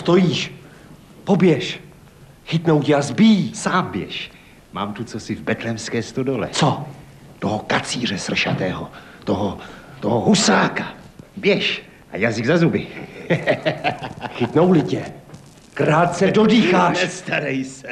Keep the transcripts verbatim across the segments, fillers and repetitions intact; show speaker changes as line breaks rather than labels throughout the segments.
stojíš? Poběž. Chytnou tě a zbíjí.
Sám běž. Mám tu cosi v betlémské stodole.
Co?
Toho kacíře sršatého. Toho, toho husáka. Běž a jazyk za zuby.
Chytnou-li tě, krátce dodýcháš.
Nestarej se.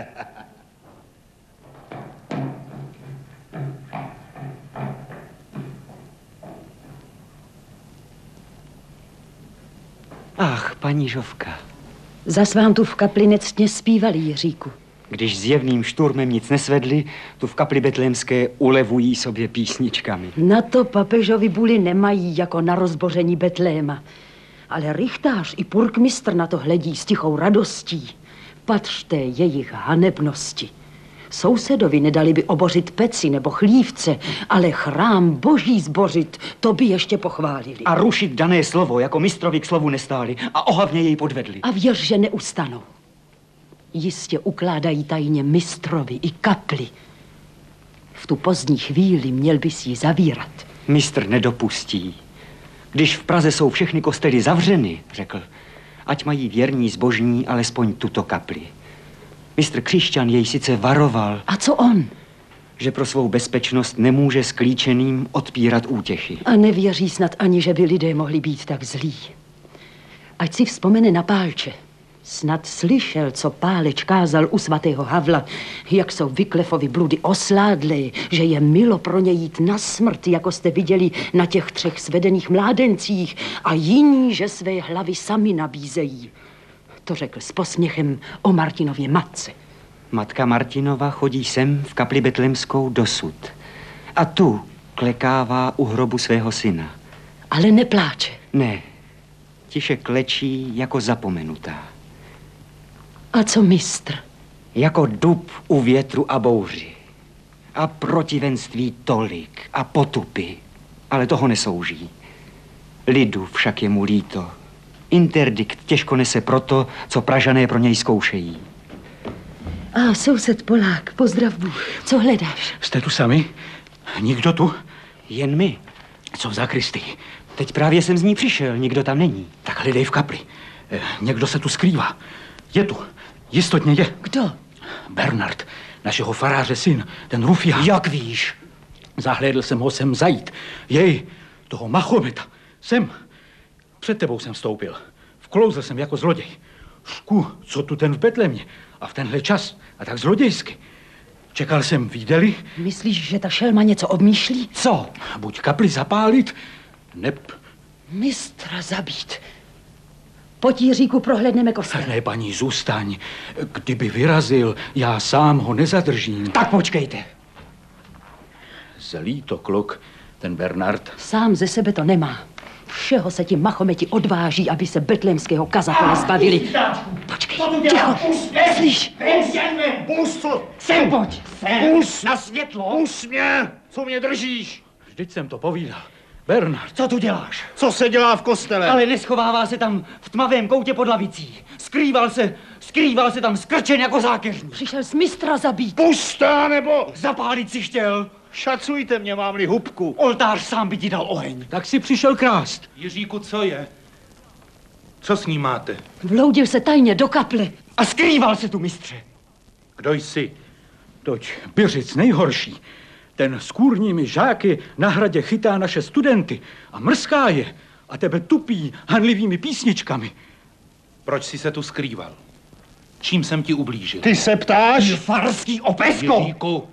Ach, paní Žovka.
Zas vám tu v kapli nectně zpívali, Jiříku.
Když zjevným šturmem nic nesvedli, tu v kapli betlémské ulevují sobě písničkami.
Na to papežovi buli nemají jako na rozboření Betléma. Ale rychtář i purkmistr na to hledí s tichou radostí. Patřte jejich hanebnosti. Sousedovi nedali by obořit peci nebo chlívce, ale chrám boží zbořit, to by ještě pochválili.
A rušit dané slovo, jako mistrovi k slovu nestáli a ohavně jej podvedli.
A věř, že neustanou. Jistě ukládají tajně mistrovi i kapli. V tu pozdní chvíli měl bys ji zavírat.
Mistr nedopustí. Když v Praze jsou všechny kostely zavřeny, řekl, ať mají věrní zbožní alespoň tuto kapli. Mistr Křišťan jej sice varoval.
A co on?
Že pro svou bezpečnost nemůže s klíčeným odpírat útěchy.
A nevěří snad ani, že by lidé mohli být tak zlí. Ať si vzpomene na Pálče. Snad slyšel, co Páleč kázal u svatého Havla, jak jsou Vyklefovi bludy osládlé, že je milo pro ně jít na smrt, jako jste viděli na těch třech svedených mládencích, a jiní, že své hlavy sami nabízejí. To řekl s posměchem o Martinově matce.
Matka Martinova chodí sem v kapli betlémskou dosud. A tu klekává u hrobu svého syna.
Ale nepláče.
Ne, tiše klečí jako zapomenutá.
A co mistr?
Jako dub u větru a bouři. A protivenství tolik a potupy, ale toho nesouží. Lidu však je mu líto. Interdikt těžko nese proto, co Pražané pro něj zkoušejí.
A soused Polák, pozdrav Bůh. Co hledáš?
Jste tu sami? Nikdo tu?
Jen my.
Co v zakristii?
Teď právě jsem z ní přišel, nikdo tam není.
Tak hledej v kapli. Eh, někdo se tu skrývá. Je tu. Jistotně je.
Kdo?
Bernard, našeho faráře syn, ten rufián.
Jak víš?
Zahlédl jsem ho sem zajít. Jej, toho Mahometa. Sem. Před tebou jsem vstoupil. Vklouzl jsem jako zloděj. Šku, co tu ten v Betlémě? A v tenhle čas. A tak zlodějsky. Čekal jsem, viděli?
Myslíš, že ta šelma něco obmýšlí?
Co?
Buď kapli zapálit, neb...
Mistra zabít. Pojď, Jiříku, prohlédneme kostel.
Ne, paní, zůstaň. Kdyby vyrazil, já sám ho nezadržím.
Tak počkejte.
Zlý to kluk, ten Bernard.
Sám ze sebe to nemá. Všeho se ti Mahometi odváží, aby se betlémského kazatele zbavili. Počkej, ticho, slyš.
Pust!
Sem pojď.
Pust! Na světlo! Pust mě! Co mě držíš?
Vždyť jsem to povídal. Bernard.
Co tu děláš?
Co se dělá v kostele?
Ale neschovává se tam v tmavém koutě pod lavicí. Skrýval se, skrýval se tam skrčen jako zákeřník.
Přišel z mistra zabít.
Pusta, nebo...
Zapálit si chtěl.
Šacujte mě, mám-li hubku.
Oltář sám by ti dal oheň.
Tak si přišel krást.
Jiříku, co je? Co s ním máte?
Vloudil se tajně do kaple.
A skrýval se tu, mistře.
Kdo jsi?
Toť Biřic nejhorší. Ten s kůrními žáky na hradě chytá naše studenty a mrská je a tebe tupí hanlivými písničkami.
Proč jsi se tu skrýval? Čím jsem ti ublížil?
Ty se ptáš?
Farský opesko.
Jiříku,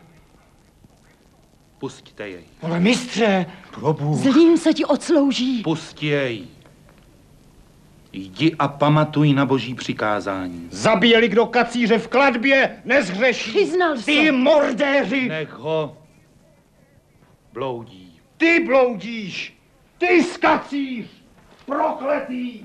pusťte jej.
Ale mistře.
Probůh.
Zlým se ti odslouží.
Pusti jej. Jdi a pamatuj na boží přikázání.
Zabíjeli kdo kacíře v klatbě, nezhřeší.
Přiznal se.
Ty mordéři!
Nech ho. Bloudí.
Ty bloudíš! Ty skacíř! Prokletý!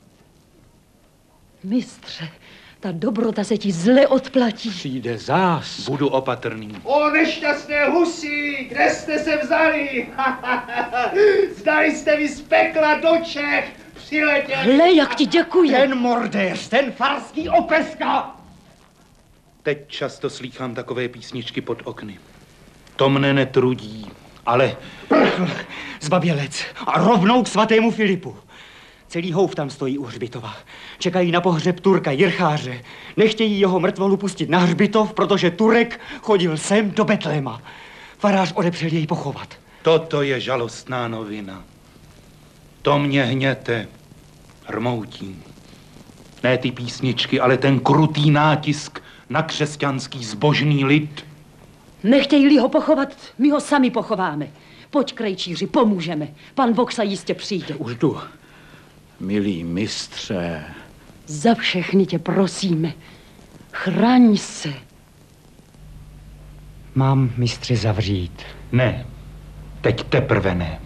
Mistře, ta dobrota se ti zle odplatí.
Přijde zás.
Budu opatrný.
O nešťastné husy, kde jste se vzali? Zdali jste mi z pekla do Čech přiletěli.
Hle, jak ti děkuje.
Ten mordéř, ten farský opeska.
Teď často slýchám takové písničky pod okny. To mne netrudí, ale...
Prchl, zbabělec a rovnou k svatému Filipu. Celý houf tam stojí u hřbitova. Čekají na pohřeb Turka Jircháře. Nechtějí jeho mrtvolu pustit na hřbitov, protože Turek chodil sem do Betléma. Farář odepřel jej pochovat.
Toto je žalostná novina. To mě hněte, hrmoutí. Ne ty písničky, ale ten krutý nátisk na křesťanský zbožný lid.
Nechtějí-li ho pochovat, my ho sami pochováme. Pojď, krejčíři, pomůžeme. Pan Voksa jistě přijde.
Už jdu. Milý mistře.
Za všechny tě prosíme. Chraň se.
Mám, mistře, zavřít.
Ne, teď teprve ne.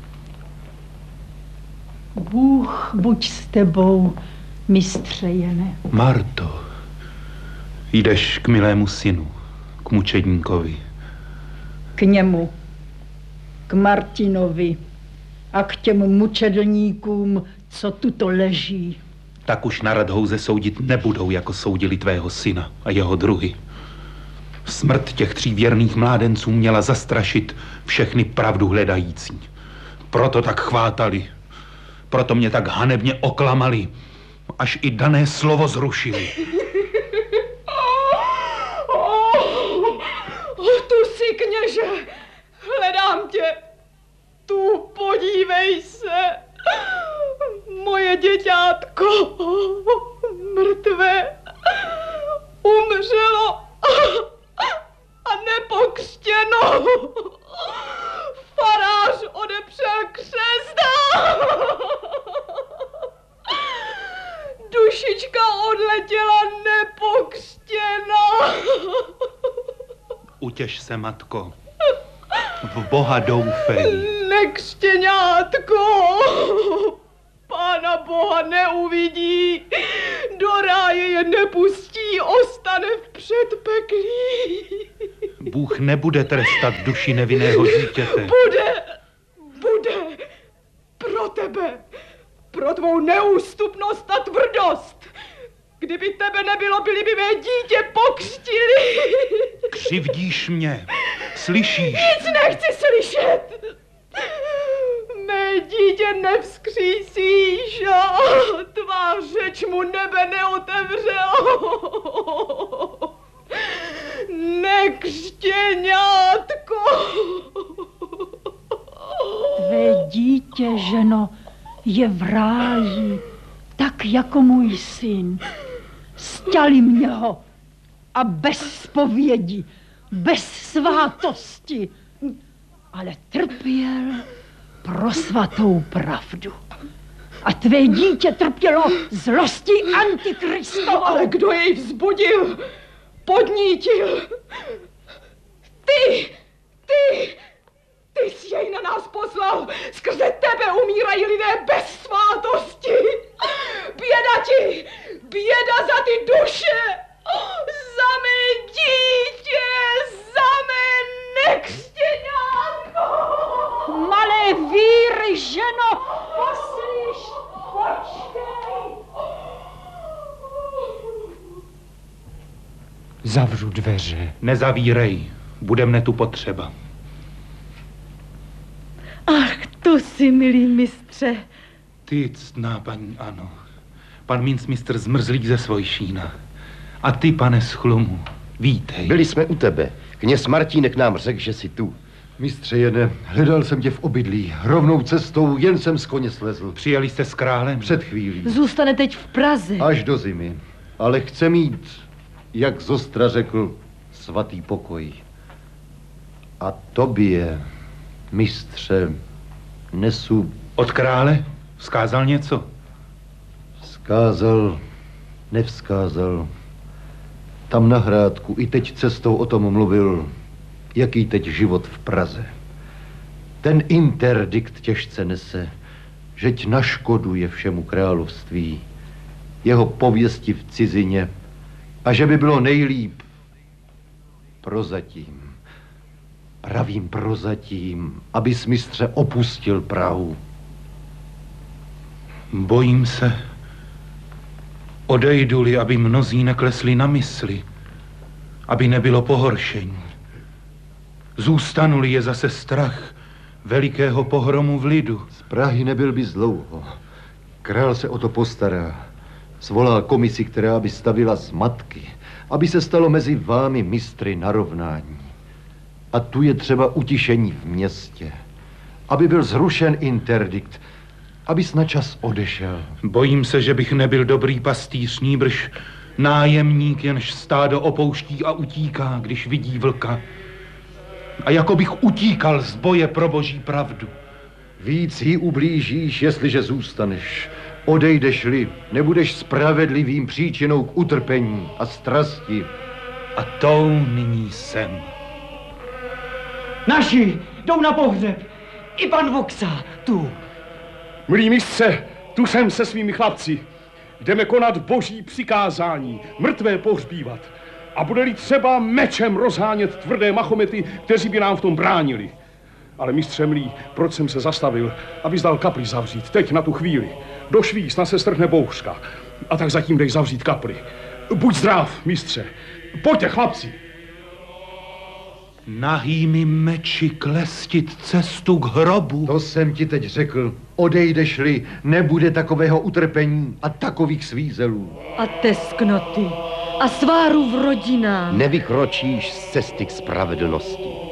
Bůh buď s tebou, mistře Jene.
Marto, jdeš k milému synu, k mučedníkovi.
K němu, k Martinovi a k těm mučedlníkům, co tuto leží.
Tak už na Radhouze soudit nebudou, jako soudili tvého syna a jeho druhy. Smrt těch tří věrných mládenců měla zastrašit všechny pravdu hledající. Proto tak chvátali. Proto mě tak hanebně oklamali, až i dané slovo zrušili.
Tu jsi, kněže, hledám tě. Tu, podívej se. Moje děťátko, mrtvé, umřelo a nepokřtěno. Farář odepřel křest. Dušička odletěla nepokřtěna.
Utěš se, matko. V Boha doufej.
Nekřtěňátko, Pána Boha neuvidí, do ráje je nepustí, ostane v předpeklí.
Bůh nebude trestat duši nevinného dítěte.
Bude, bude, pro tebe, pro tvou neústupnost a tvrdost. Kdyby tebe nebylo, byli by mé dítě pokřtili.
Křivdíš mě, slyšíš?
Nic nechci slyšet. Mé dítě nevzkřísíš a tvá řeč mu nebe neotevře. Nekřtěňátko. Tvé dítě, ženo, je v ráji, tak jako můj syn. Sťali mě ho a bez zpovědi, bez svátosti, ale trpěl pro svatou pravdu. A tvé dítě trpělo zlostí Antikristovou. Ale kdo jej vzbudil, podnítil? Ty, ty, ty jsi jej na nás poslal. Skrze tebe umírají lidé bez svátosti. Běda ti, běda za ty duše, za mé dítě, za mé nekřtěňátko. Malé víry, ženo, poslyš, počkej.
Zavřu dveře.
Nezavírej, bude mne tu potřeba.
Ach, tu jsi, milý mistře.
Ty, ctná paní, ano. Pan mincmistr Zmrzlík ze Svojšína. A ty, pane Schlumu, vítej.
Byli jsme u tebe. Kněz Martínek nám řekl, že jsi tu.
Mistře Jene, hledal jsem tě v obydlí. Rovnou cestou, jen jsem z koně slezl.
Přijeli jste s králem?
Před chvílí.
Zůstane teď v Praze.
Až do zimy. Ale chce mít, jak Zostra řekl, svatý pokoj. A tobě, mistře, nesu...
Od krále? Vzkázal něco?
Vzkázal, nevzkázal. Tam na Hrádku i teď cestou o tom mluvil, jaký teď život v Praze. Ten interdikt těžce nese, žeť na škodu je všemu království, jeho pověsti v cizině a že by bylo nejlíp prozatím, pravím prozatím, abys mistře opustil Prahu.
Bojím se, odejdu-li, aby mnozí neklesli na mysli, aby nebylo pohoršení. Zůstanu-li je zase strach velikého pohromu v lidu.
Z Prahy nebyl bys dlouho. Král se o to postará. Svolá komisi, která by stavila zmatky, aby se stalo mezi vámi mistry narovnání. A tu je třeba utišení v městě. Aby byl zrušen interdikt, aby na čas odešel.
Bojím se, že bych nebyl dobrý pastýř, nýbrž nájemník, jenž stádo opouští a utíká, když vidí vlka. A jako bych utíkal z boje pro boží pravdu.
Víc jí ublížíš, jestliže zůstaneš. Odejdeš-li, nebudeš spravedlivým příčinou k utrpení a strasti.
A tou nyní jsem.
Naši jdou na pohřeb. I pan Voksa, tu.
Milí mistře, tu jsem se svými chlapci. Jdeme konat boží přikázání, mrtvé pohřbívat. A bude-li třeba mečem rozhánět tvrdé machomety, kteří by nám v tom bránili. Ale mistře mlí, proč jsem se zastavil, abys dal kapli zavřít, teď na tu chvíli. Do šví snad se strhne bouřka. A tak zatím dej zavřít kapli. Buď zdrav, mistře. Pojďte, chlapci.
Nahými meči klestit cestu k hrobu.
To jsem ti teď řekl. Odejdeš-li, nebude takového utrpení a takových svízelů.
A tesknoty. A sváru v rodinách.
Nevykročíš z cesty k spravedlnosti.